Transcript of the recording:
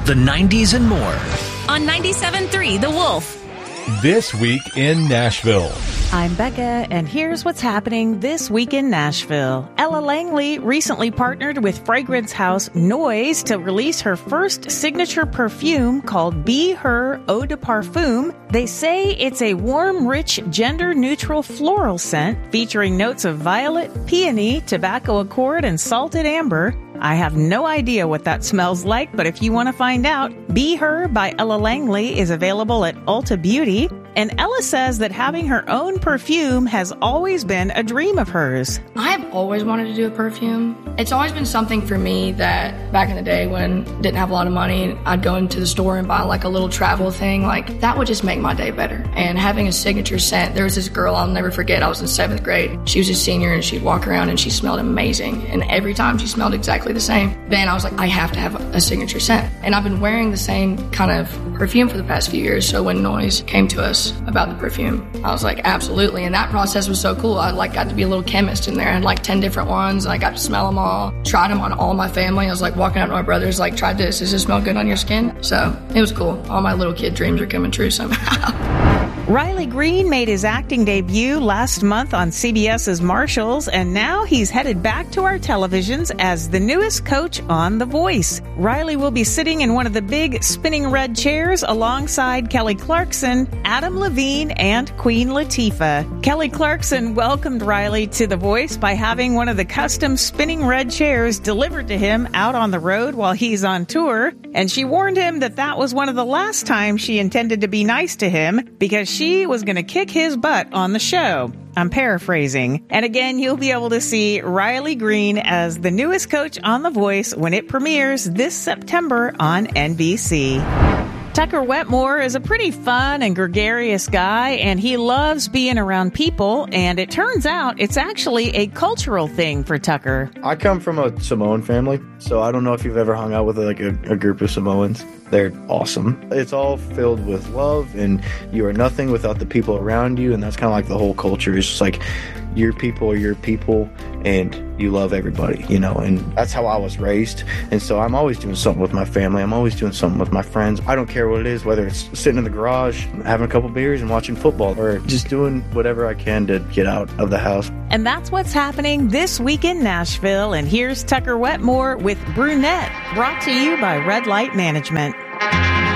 the 90s and more. On 97.3 The Wolf. This week in Nashville. I'm Becca, and here's what's happening this week in Nashville. Ella Langley recently partnered with fragrance house Noise to release her first signature perfume called Be Her Eau de Parfum. They say it's a warm, rich, gender-neutral floral scent featuring notes of violet, peony, tobacco accord, and salted amber. I have no idea what that smells like, but if you want to find out, Be Her by Ella Langley is available at Ulta Beauty. And Ella says that having her own perfume has always been a dream of hers. I've always wanted to do a perfume. It's always been something for me that back in the day when I didn't have a lot of money, I'd go into the store and buy like a little travel thing. Like that would just make my day better. And having a signature scent, there was this girl I'll never forget. I was in 7th grade. She was a senior and she'd walk around and she smelled amazing. And every time she smelled exactly the same. Then I was like, I have to have a signature scent. And I've been wearing the same kind of perfume for the past few years. So when Noise came to us about the perfume, I was like, absolutely. And that process was so cool. I got to be a little chemist in there. I had 10 different ones and I got to smell them all, tried them on all my family. I was walking out to my brothers, try this. Does this smell good on your skin? So it was cool. All my little kid dreams are coming true somehow. Riley Green made his acting debut last month on CBS's Marshalls, and now he's headed back to our televisions as the newest coach on The Voice. Riley will be sitting in one of the big spinning red chairs alongside Kelly Clarkson, Adam Levine, and Queen Latifah. Kelly Clarkson welcomed Riley to The Voice by having one of the custom spinning red chairs delivered to him out on the road while he's on tour, and she warned him that was one of the last times she intended to be nice to him because she was going to kick his butt on the show. I'm paraphrasing. And again, you'll be able to see Riley Green as the newest coach on The Voice when it premieres this September on NBC. Tucker Wetmore is a pretty fun and gregarious guy, and he loves being around people, and it turns out it's actually a cultural thing for Tucker. I come from a Samoan family, so I don't know if you've ever hung out with a group of Samoans. They're awesome. It's all filled with love, and you are nothing without the people around you, and that's kind of the whole culture. It's just your people are your people, and you love everybody, and that's how I was raised. And so I'm always doing something with my family. I'm always doing something with my friends. I don't care what it is, whether it's sitting in the garage, having a couple beers and watching football, or just doing whatever I can to get out of the house. And that's what's happening this week in Nashville. And here's Tucker Wetmore with Brunette, brought to you by Red Light Management.